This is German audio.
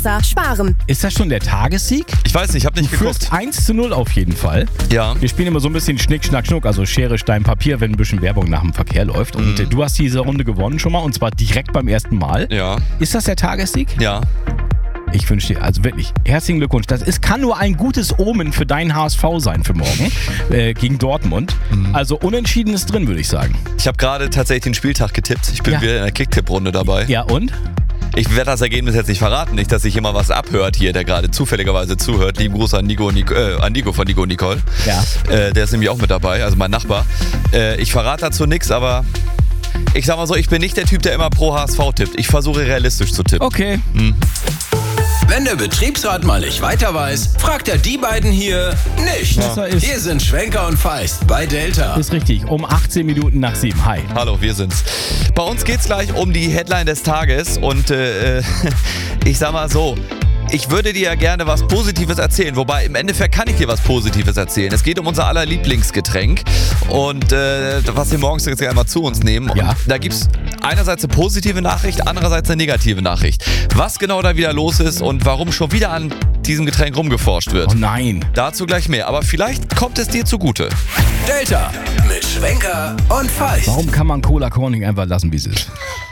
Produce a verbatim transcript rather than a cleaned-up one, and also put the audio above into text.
besser sparen. Ist das schon der Tagessieg? Ich weiß nicht, ich habe nicht Du führst geguckt. eins zu null auf jeden Fall. Ja. Wir spielen immer so ein bisschen Schnick, Schnack, Schnuck, also Schere, Stein, Papier, wenn ein bisschen Werbung nach dem Verkehr läuft. Und äh, du hast diese Runde gewonnen schon mal, und zwar direkt beim ersten Mal. Ja. Ist das der Tagessieg? Ja. Ich wünsche dir, also wirklich, herzlichen Glückwunsch. Das ist, kann nur ein gutes Omen für deinen H S V sein für morgen äh, gegen Dortmund. Mhm. Also unentschieden ist drin, würde ich sagen. Ich habe gerade tatsächlich den Spieltag getippt. Ich bin Ja. wieder in der Kicktipp-Runde dabei. Ja, und? Ich werde das Ergebnis jetzt nicht verraten. Nicht, dass sich jemand was abhört hier, der gerade zufälligerweise zuhört. Lieben Gruß an Nico, Nico, äh, an Nico von Nico und Nicole. Ja. Äh, der ist nämlich auch mit dabei, also mein Nachbar. Äh, ich verrate dazu nichts, aber ich sag mal so, ich bin nicht der Typ, der immer pro H S V tippt. Ich versuche realistisch zu tippen. Okay. Wenn der Betriebsrat mal nicht weiter weiß, fragt er die beiden hier nicht. Besser ist- Hier sind Schwenker und Feist bei Delta. Ist richtig, um achtzehn Minuten nach sieben. Hi. Hallo, wir sind's. Bei uns geht's gleich um die Headline des Tages und äh, ich sag mal so, ich würde dir ja gerne was Positives erzählen, wobei im Endeffekt kann ich dir was Positives erzählen. Es geht um unser aller Lieblingsgetränk und äh, was wir morgens jetzt einmal zu uns nehmen. Und Ja. da gibt's einerseits eine positive Nachricht, andererseits eine negative Nachricht. Was genau da wieder los ist und warum schon wieder an diesem Getränk rumgeforscht wird. Oh nein. Dazu gleich mehr, aber vielleicht kommt es dir zugute. Delta mit Schwenker und Feist. Warum kann man Cola Corning einfach lassen, wie es ist?